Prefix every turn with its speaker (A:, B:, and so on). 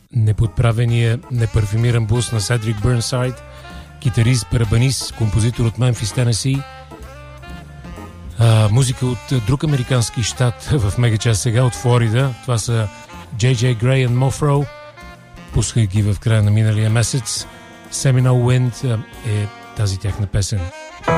A: неподправения, непарфюмиран блуз на Седрик Бърнсайд, китарист, барабанист, композитор от Мемфис, Тенеси. Музика от друг американски щат в мегачас сега, от Флорида. Това са J.J. Gray and Mofro. Пусках ги в края на миналия месец. Seminole Wind е тази тяхна песен.